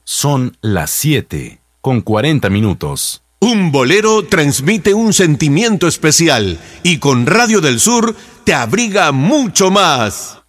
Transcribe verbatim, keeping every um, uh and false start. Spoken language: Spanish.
Son las siete con cuarenta minutos. Un bolero transmite un sentimiento especial y con Radio del Sur te abriga mucho más.